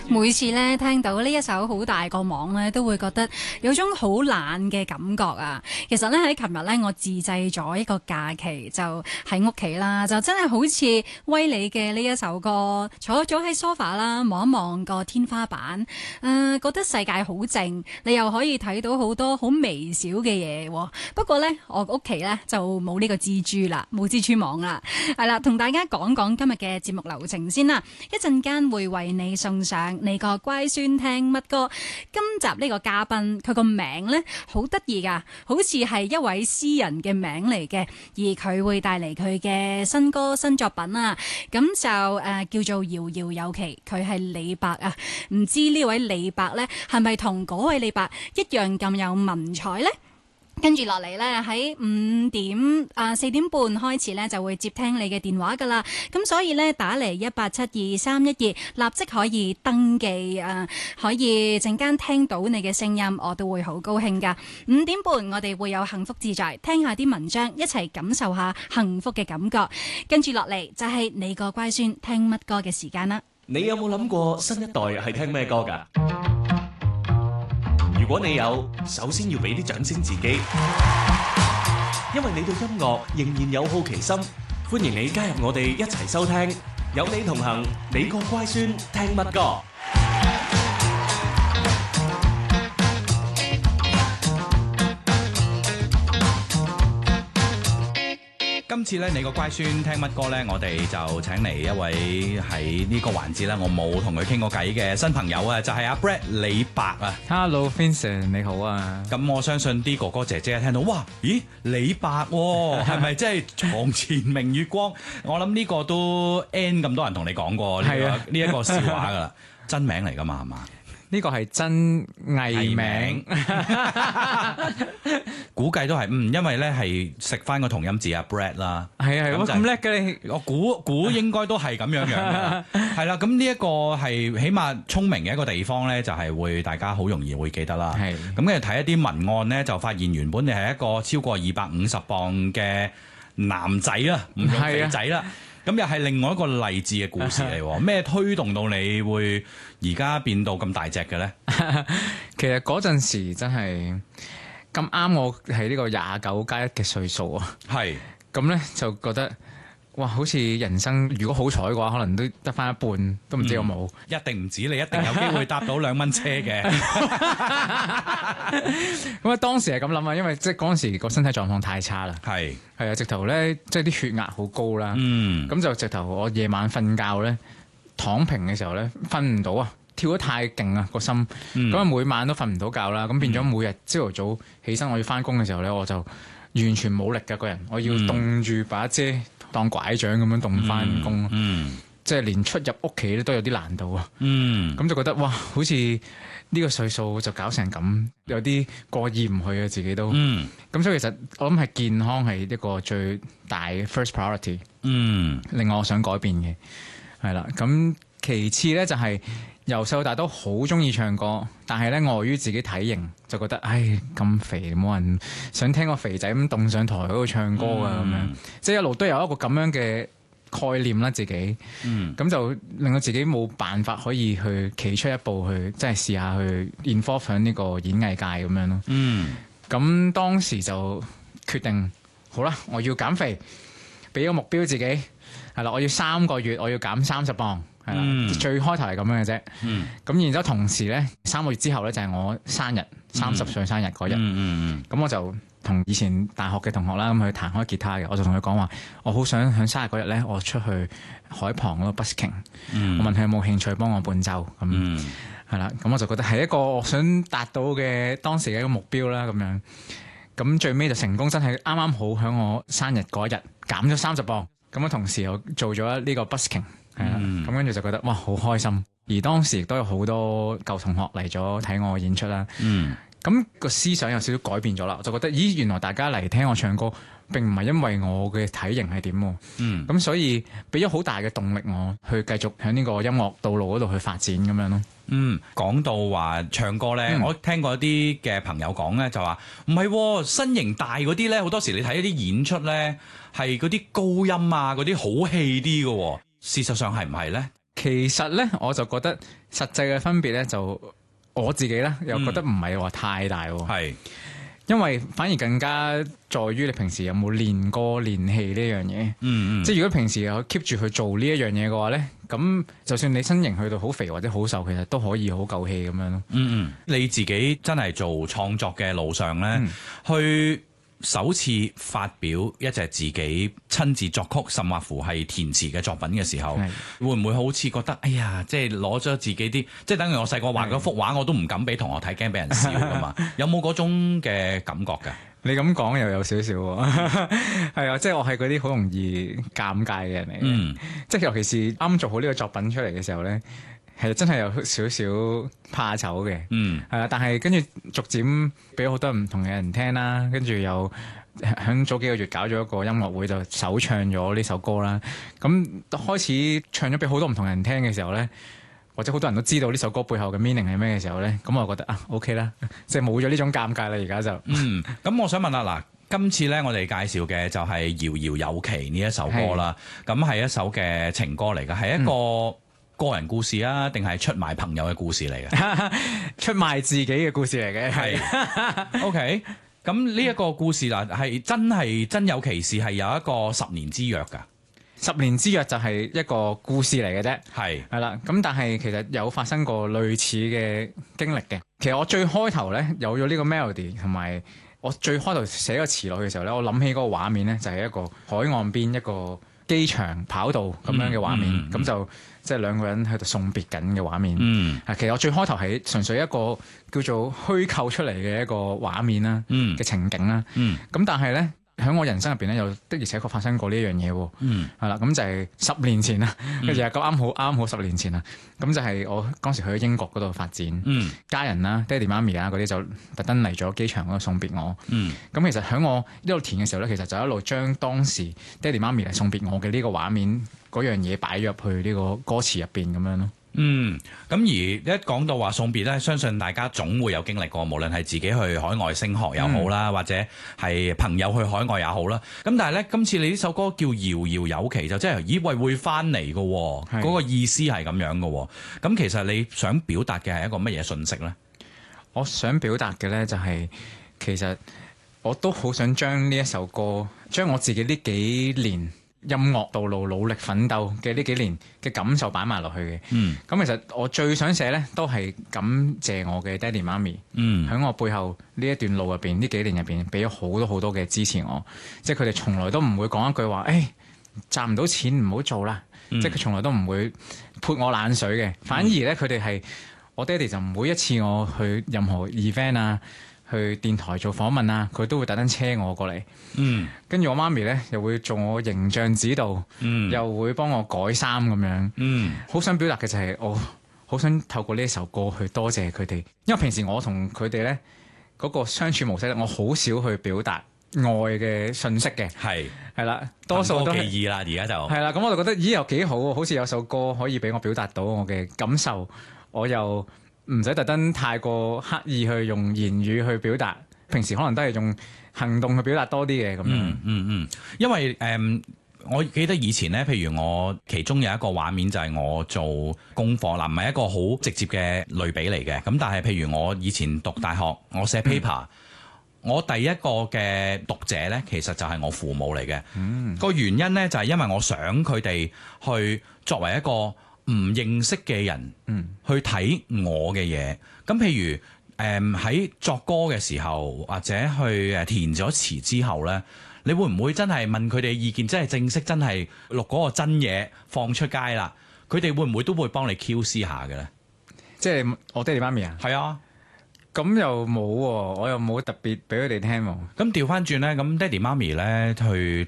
每次咧聽到呢一首好大個網咧，都會覺得有種好懶嘅感覺啊！其實咧喺琴日咧，我自製咗一個假期，就喺屋企啦，就真係好似威利嘅呢一首歌，坐咗喺 sofa 啦，望一望個天花板，覺得世界好靜，你又可以睇到好多好微小嘅嘢。不過咧，我屋企咧就冇呢個蜘蛛啦，冇蜘蛛網啦。係啦，同大家講講今日嘅節目流程先啦。一陣間會為你送上你個乖孫聽乜歌。今集呢個嘉賓佢個名呢好得意噶，好似係一位詩人嘅名嚟嘅，而佢會帶嚟佢嘅新歌新作品啊。咁就叫做遙遙有期，佢係李白啊。唔知呢位李白呢係咪同嗰位李白一樣咁有文采呢？跟住落嚟呢，喺4點半開始呢，就會接聽你嘅電話噶啦。咁所以呢，打嚟187231立即可以登記可以陣間聽到你嘅聲音，我都會好高興噶。5點半我哋會有幸福自在，聽下啲文章，一齊感受下幸福嘅感覺。跟住落嚟就係你個乖孫聽乜歌嘅時間啦。 你有冇諗過新一代係聽咩歌㗎？如果你有，首先要俾啲掌聲自己，因為你對音樂仍然有好奇心。歡迎你加入我哋一齊收聽，有你同行，你個乖孫聽乜歌？ 今次咧，你個乖孫聽乜歌咧？我哋就請嚟一位喺呢個環節咧，我冇同佢傾過偈嘅新朋友啊，就係阿 Brad 李白啊。 Hello Vincent，你好啊。 咁我相信啲哥哥姐姐聽到，哇，咦，李白喎，係咪真係床前明月光？我諗呢個都 N 咁多人同你講過呢一個笑話噶啦，真名嚟噶嘛，係嘛？ 呢個係真藝名， 估計都係，因為咧係食翻個同音字啊 Brad 啦， 係啊，咁叻嘅你， 我估應該都係咁樣嘅，係啦，咁呢一個係起碼聰明嘅一個地方咧，就係會大家好容易會記得啦。係，咁跟住睇一啲文案咧，就發現原本你係一個超過250磅嘅男仔啦，唔用肥仔啦。咁又係另外一個勵志嘅故事嚟喎，咩推動到你會而家變到咁大隻嘅咧？ 其實嗰陣時真係咁啱，我係呢個29+1嘅歲數啊。係，咁咧就覺得哇，好似人生如果好彩嘅話，可能都得翻一半，都唔知有冇。 一定唔止，你一定有機會搭到2蚊車嘅。 咁啊，當時係咁諗啊，因為即係嗰陣時個身體狀況太差啦。係啊，直頭咧，即係啲血壓好高啦。咁就直頭我夜晚瞓覺咧，躺平嘅時候咧，瞓唔到啊，跳得太勁啊個心。咁啊，每晚都瞓唔到覺啦。咁變咗每日朝頭早起身我要翻工嘅時候咧，我就完全冇力㗎個人，我要凍住把遮當拐杖咁樣凍翻工。即係連出入屋企咧都有啲難度啊。咁就覺得哇，好似呢個歲數就搞成咁，有啲過意唔去啊，自己都。咁所以其實我諗係健康係一個最大嘅 first priority。令我想改變嘅係啦。咁其次咧就係由細到大都好中意唱歌，但係咧礙於自己體型，就覺得唉咁肥，冇人想聽個肥仔咁凍上台嗰度唱歌啊咁樣。即係一路都有一個咁樣嘅概念啦，自己，咁就令到自己冇辦法可以去企出一步去，即係試下去 involve 喺呢個演藝界咁樣咯。咁當時就決定，好啦，我要減肥，俾個目標自己，係啦，我要3個月，我要減30磅，係啦，最開頭係咁樣嘅啫。咁然之後同時咧，3個月之後咧就係我生日，30歲生日嗰日，咁我就同以前大學嘅同學啦，咁去彈開吉他嘅，我就同佢講話，我好想喺生日嗰日咧，我出去海旁嗰度 busking，我問佢有冇興趣幫我伴奏，咁係啦，咁我就覺得係一個我想達到嘅當時嘅一個目標啦，咁樣，咁最尾就成功，真係啱啱好喺我生日嗰日減咗30磅，咁啊同時又做咗呢個 busking，係啦，咁跟住就覺得哇好開心，而當時亦都有好多舊同學嚟咗睇我演出啦。咁個思想有少少改變咗啦，我就覺得咦，原來大家嚟聽我唱歌並唔係因為我嘅體型係點喎，咁所以俾咗好大嘅動力我去繼續喺呢個音樂道路嗰度去發展咁樣咯。 講到話唱歌咧，我聽過一啲嘅朋友講咧，就話唔係身形大嗰啲咧，好多時你睇一啲演出咧係嗰啲高音啊，嗰啲好氣啲嘅，事實上係唔係咧？ 其實咧，我就覺得實際嘅分別咧，就我自己咧又覺得唔係話太大喎。 係。 因為反而更加在於你平時有冇練歌練戲呢樣嘢，即係如果平時有 keep 住去做呢一樣嘢嘅話咧，咁就算你身形去到好肥或者好瘦，其實都可以好夠氣咁樣咯。 你自己真係做創作嘅路上咧，去首次發表一隻自己親自作曲，甚或乎係填詞嘅作品嘅時候，會唔會好似覺得哎呀，即係攞咗自己啲，即係等於我細個畫嗰幅畫，我都唔敢俾同學睇，驚俾人笑噶嘛？有冇嗰種嘅感覺㗎？ 你咁講又有少少喎，係啊，即係我係嗰啲好容易尷尬嘅人嚟嘅，即係尤其是啱做好呢個作品出嚟嘅時候咧。係真係有少少怕醜嘅，係啦，但係跟住逐漸俾好多唔同嘅人聽啦，跟住又響早幾個月搞咗一個音樂會，就首唱咗呢首歌啦。咁開始唱咗俾好多唔同人聽嘅時候咧，或者好多人都知道呢首歌背後嘅 meaning 係咩嘅時候咧，咁我覺得OK 啦，即係冇咗呢種尷尬啦，而家就。 咁我想問下嗱，今次咧我哋介紹嘅就係《遙遙有期》呢一首歌啦，咁係一首嘅情歌嚟㗎，係一個個人故事啊，定係出賣朋友嘅故事嚟嘅？ 出賣自己嘅故事嚟嘅， 係。OK，咁呢一個故事啦，係真有其事，係有一個10年之約㗎。 10年之約就係一個故事嚟嘅啫，係啦。咁但係其實有發生過類似嘅經歷嘅。其實我最開頭咧有咗呢個 melody，同埋我最開頭寫個詞落去嘅時候咧，我諗起嗰個畫面咧就係一個海岸邊一個機場跑道咁樣嘅畫面，咁就即係兩個人喺度送別緊嘅畫面。其實我最開頭係純粹一個叫做虛構出嚟嘅一個畫面啦，嘅情景啦。咁但係咧喺我人生入邊咧，又的而且確發生過呢一樣嘢喎。係啦，咁就係10年前啦，跟住又啱好10年前啦。咁就係我嗰時去咗英國嗰度發展，家人啦、爹哋媽咪啊嗰啲就特登嚟咗機場嗰度送別我。咁其實喺我一路填嘅時候咧，其實就一路將當時爹哋媽咪嚟送別我嘅呢個畫面嗰樣嘢擺咗入去呢個歌詞入邊咁樣咯。 咁而一講到話送別咧，相信大家總會有經歷過，無論係自己去海外升學又好啦，或者係朋友去海外也好啦。咁但係咧，今次你呢首歌叫《遙遙有期》，就即係以為會翻嚟嘅，嗰個意思係咁樣嘅。咁其實你想表達嘅係一個乜嘢信息咧？ 我想表達嘅咧就係，其實我都好想將呢一首歌，將我自己呢幾年音樂道路努力奮鬥嘅呢幾年嘅感受擺埋落去嘅。咁其實我最想寫咧，都係感謝我嘅爹哋媽咪，喺我背後呢一段路入邊，呢幾年入邊俾咗好多嘅支持我。即係佢哋從來都唔會講一句話，賺唔到錢唔好做啦。即係佢從來都唔會潑我冷水嘅，反而咧佢哋係我爹哋就每一次我去任何 event 啊，去電台做訪問啊，佢都會特登車我過嚟。跟住我媽咪咧又會做我形象指導，又會幫我改衫咁樣。好想表達嘅就係我好想透過呢一首歌去多謝佢哋，因為平時我同佢哋咧嗰個相處模式咧，我好少去表達愛嘅信息嘅。係啦，多數都記憶啦，而家就係啦。咁我就覺得咦又幾好，好似有首歌可以俾我表達到我嘅感受，我又唔使特登太過刻意去用言語去表達，平時可能都係用行動去表達多啲嘅咁樣。 因為我記得以前咧，譬如我其中有一個畫面就係我做功課嗱，唔係一個好直接嘅類比嚟嘅。咁但係譬如我以前讀大學，我寫 paper，我第一個嘅讀者咧，其實就係我父母嚟嘅。個原因咧就係因為我想佢哋去作為一個唔認識嘅人，去睇我嘅嘢。咁譬如喺作歌嘅時候，或者去填咗詞之後咧，你會唔會真係問佢哋嘅意見？真係正式真係錄嗰個真嘢放出街啦？佢哋會唔會都會幫你 QC 下嘅咧？ 即係我爹哋媽咪啊？ 係啊。 咁又冇喎，我又冇特別俾佢哋聽喎。 咁調翻轉咧，咁爹哋媽咪咧去